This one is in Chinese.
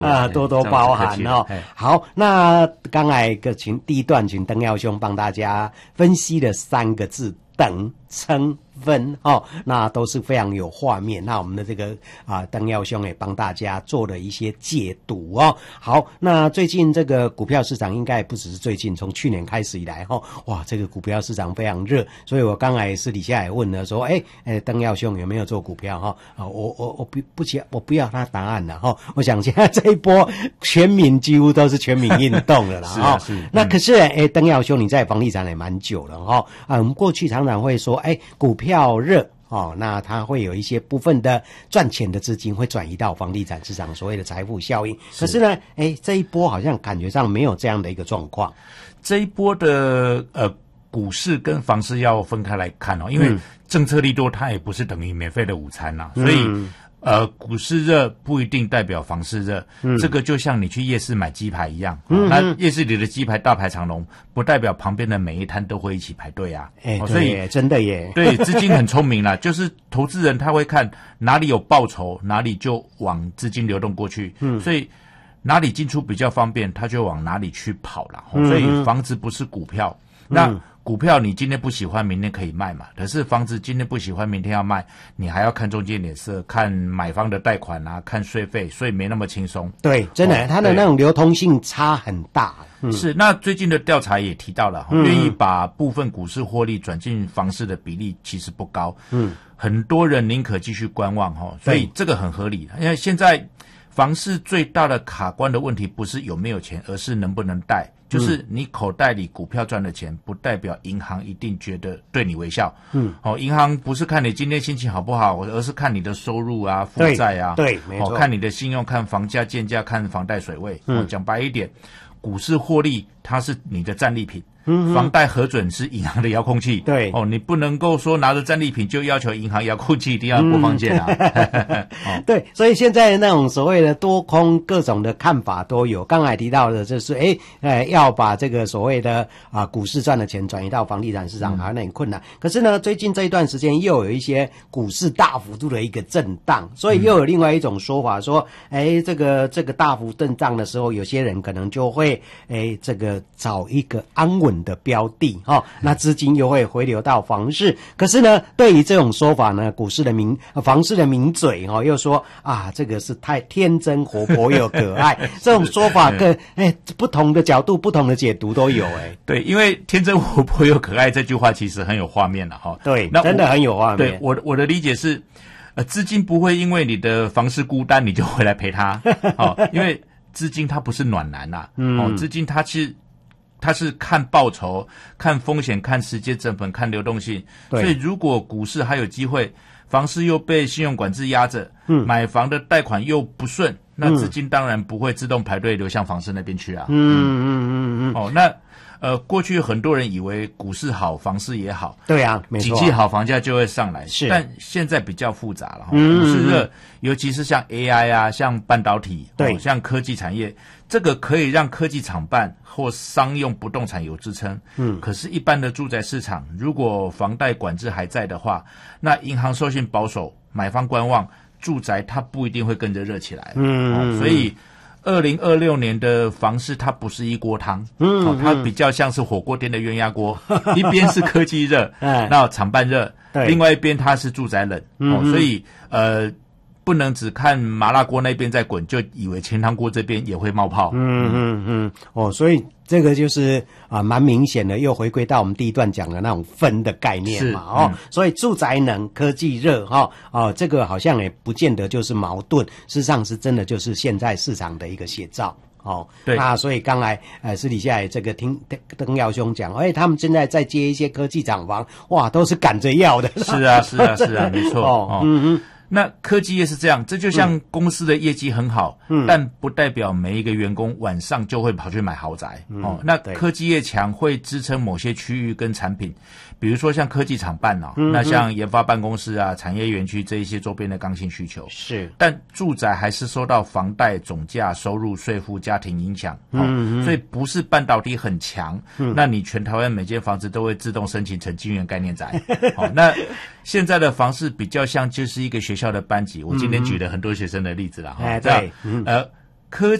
多多包涵哦。好，那刚才请第一段请邓耀兄帮大家分析了3个字：等、称、分哦，那都是非常有画面。那我们的这个邓耀兄也帮大家做了一些解读哦。好，那最近这个股票市场应该也不只是最近，从去年开始以来哇，这个股票市场非常热，所以我刚才私底下也问了说，邓耀兄有没有做股票我不要他答案了我想现在这一波全民几乎都是全民运动了啦是那可是邓耀兄你在房地产也蛮久了我们过去常常会说股票热那它会有一些部分的赚钱的资金会转移到房地产市场，所谓的财富效应。可是呢，这一波好像感觉上没有这样的一个状况。 这一波的股市跟房市要分开来看因为政策利多它也不是等于免费的午餐所以股市热不一定代表房市热，这个就像你去夜市买鸡排一样，那夜市里的鸡排大排长龙，不代表旁边的每一摊都会一起排队所以真的耶， 对，资金很聪明啦，就是投资人他会看哪里有报酬，哪里就往资金流动过去，所以哪里进出比较方便，他就往哪里去跑啦。所以房子不是股票，那股票你今天不喜欢，明天可以卖嘛。可是房子今天不喜欢，明天要卖，你还要看中介脸色，看买方的贷款看税费，所以没那么轻松。 对，真的，它的那种流通性差很大。 是，那最近的调查也提到了，愿意把部分股市获利转进房市的比例其实不高。很多人宁可继续观望所以这个很合理。因为现在房市最大的卡关的问题不是有没有钱，而是能不能贷。就是你口袋里股票赚的钱，不代表银行一定觉得对你微笑。银行不是看你今天心情好不好，而是看你的收入负债对，没错。 看你的信用，看房价、建价，看房贷水位。讲白一点，股市获利它是你的战利品。房贷核准是银行的遥控器， 对你不能够说拿着战利品就要求银行遥控器一定要播放键对，所以现在那种所谓的多空各种的看法都有。刚才提到的就是要把这个所谓的股市赚的钱转移到房地产市场，好像很困难。可是呢，最近这一段时间又有一些股市大幅度的一个震荡，所以又有另外一种说法说，这个大幅震荡的时候，有些人可能就会这个找一个安稳的标的那资金又会回流到房市。可是呢，对于这种说法呢，房市的名嘴又说这个是太天真活泼又可爱这种说法跟不同的角度不同的解读都有对，因为天真活泼又可爱这句话其实很有画面了对，真的很有画面。 对，我的理解是资金不会因为你的房市孤单你就回来陪他因为资金它不是暖男资金它是看报酬、看风险、看时间成本、看流动性。所以如果股市还有机会，房市又被信用管制压着，买房的贷款又不顺，那资金当然不会自动排队流向房市那边去那过去很多人以为股市好，房市也好， 对啊，没错， 景气好，房价就会上来。 是， 但现在比较复杂了股市热，尤其是像 AI 像半导体， 对， 像科技产业，这个可以让科技厂办或商用不动产有支撑。可是，一般的住宅市场，如果房贷管制还在的话，那银行授信保守，买方观望，住宅它不一定会跟着热起来。所以2026年的房市它不是一锅汤，它比较像是火锅店的鸳鸯锅，一边是科技热，那厂办热，另外一边它是住宅冷，所以不能只看麻辣锅那边在滚，就以为清汤锅这边也会冒泡。 所以这个就是蛮明显的，又回归到我们第一段讲的那种分的概念嘛所以住宅能、科技热这个好像也不见得就是矛盾，事实上是真的就是现在市场的一个写照。 对， 那所以刚才私底下也这个听邓耀兄讲，他们现在在接一些科技厂房，哇，都是赶着要的。 是啊，没错。那科技业是这样，这就像公司的业绩很好，但不代表每一个员工晚上就会跑去买豪宅。那科技业强会支撑某些区域跟产品，比如说像科技厂办那像研发办公室产业园区这一些周边的刚性需求是， 但住宅还是受到房贷、总价、收入、税负、家庭影响。所以不是半导体很强，那你全台湾每间房子都会自动申请成晶圆概念宅。那现在的房市比较像就是一个学校的班级，我今天举了很多学生的例子了对， 科